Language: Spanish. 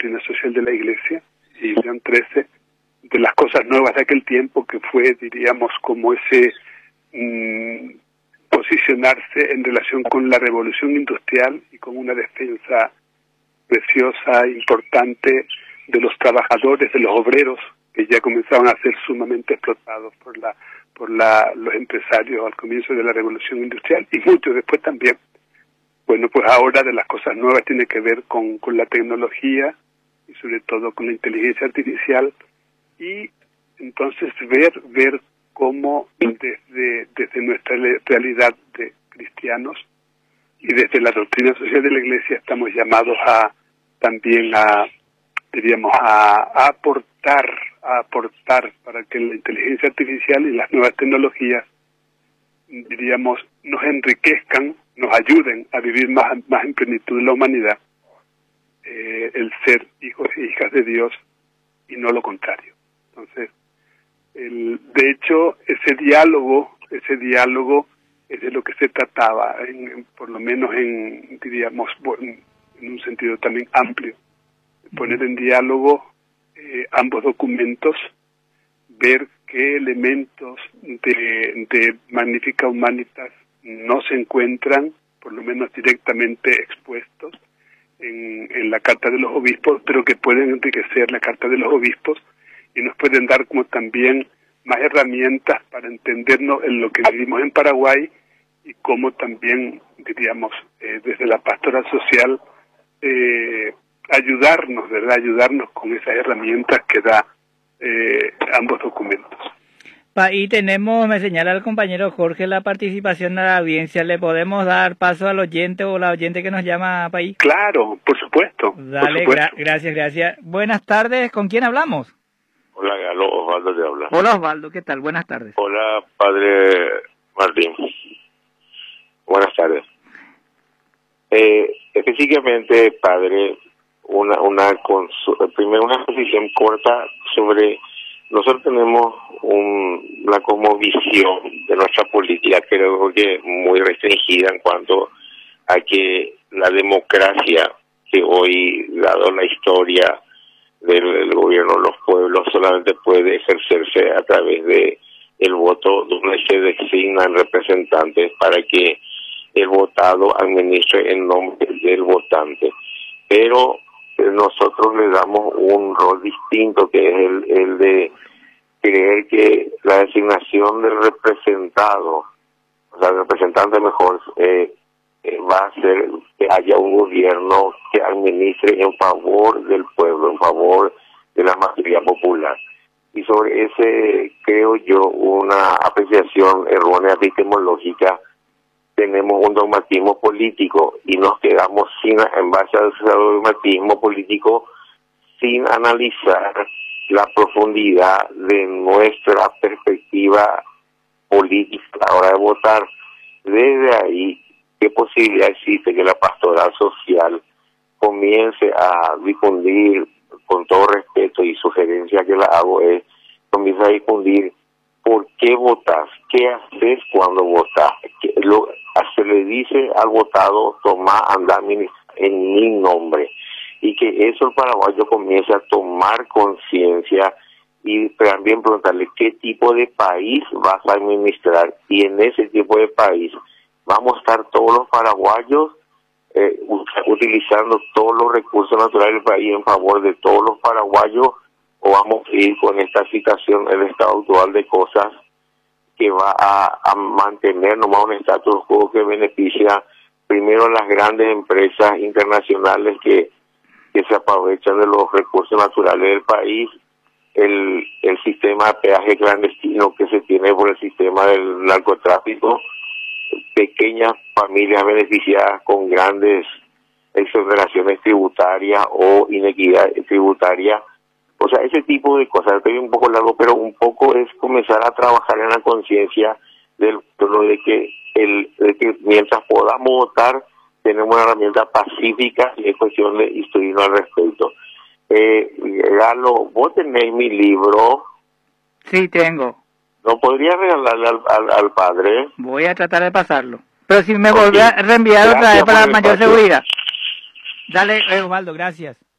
doctrina social de la Iglesia, y León XIII, de las cosas nuevas de aquel tiempo, que fue, diríamos, como ese posicionarse en relación con la revolución industrial y con una defensa preciosa, importante, de los trabajadores, de los obreros, que ya comenzaban a ser sumamente explotados por los empresarios al comienzo de la revolución industrial, y mucho después también. Bueno, pues ahora de las cosas nuevas tiene que ver con la tecnología y sobre todo con la inteligencia artificial, y entonces ver cómo desde nuestra realidad de cristianos y desde la doctrina social de la Iglesia estamos llamados también a aportar para que la inteligencia artificial y las nuevas tecnologías, diríamos, nos enriquezcan, nos ayuden a vivir más en plenitud de la humanidad, el ser hijos e hijas de Dios, y no lo contrario. Entonces, de hecho, ese diálogo es de lo que se trataba, por lo menos diríamos, en un sentido también amplio, poner en diálogo ambos documentos, ver qué elementos de Magnificat Humanitas no se encuentran, por lo menos directamente expuestos, en la Carta de los Obispos, pero que pueden enriquecer la Carta de los Obispos y nos pueden dar como también más herramientas para entendernos en lo que vivimos en Paraguay, y cómo también, diríamos, desde la pastoral social, ayudarnos, ¿verdad? Ayudarnos con esas herramientas que da ambos documentos. Y tenemos, me señala el compañero Jorge, la participación de la audiencia. ¿Le podemos dar paso al oyente o la oyente que nos llama, Paí? Claro, por supuesto. Dale, por supuesto. Gracias. Buenas tardes, ¿con quién hablamos? Hola, Galo, Osvaldo te habla. Hola, Osvaldo, ¿qué tal? Buenas tardes. Hola, padre Martín. Buenas tardes. Específicamente, padre, primero una posición corta sobre... Nosotros tenemos una como visión de nuestra política, creo que muy restringida en cuanto a que la democracia, que hoy, dado la historia del gobierno de los pueblos, solamente puede ejercerse a través de el voto, donde se designan representantes para que el votado administre en nombre del votante. Pero nosotros le damos un rol distinto, que es el de creer que la designación del representado, o sea, el representante mejor, va a hacer que haya un gobierno que administre en favor del pueblo, en favor de la mayoría popular. Y sobre ese, creo yo, una apreciación errónea epistemológica, tenemos un dogmatismo político y nos quedamos en base a ese dogmatismo político, sin analizar la profundidad de nuestra perspectiva política a la hora de votar. Desde ahí, ¿qué posibilidad existe que la pastoral social comience a difundir, con todo respeto y sugerencia que la hago, comienza a difundir por qué votas, qué haces cuando votas? Se le dice al votado: toma, anda, en mi nombre. Y que eso el paraguayo comience a tomar conciencia y también preguntarle qué tipo de país vas a administrar, y en ese tipo de país vamos a estar todos los paraguayos utilizando todos los recursos naturales del país en favor de todos los paraguayos, o vamos a ir con esta situación, el estado actual de cosas, que va a mantener nomás un status quo que beneficia primero a las grandes empresas internacionales que se aprovechan de los recursos naturales del país, el sistema de peaje clandestino que se tiene por el sistema del narcotráfico, pequeñas familias beneficiadas con grandes exoneraciones tributarias o inequidad tributaria. O sea, ese tipo de cosas. Estoy un poco largo, pero un poco es comenzar a trabajar en la conciencia del pueblo de que mientras podamos votar, tenemos una herramienta pacífica y es cuestión de instruirnos al respecto. Galo, vos tenés mi libro. Sí, tengo. ¿No podría regalarle al padre? Voy a tratar de pasarlo. Pero si me volví a reenviar otra vez para mayor seguridad. Dale, Osvaldo, gracias.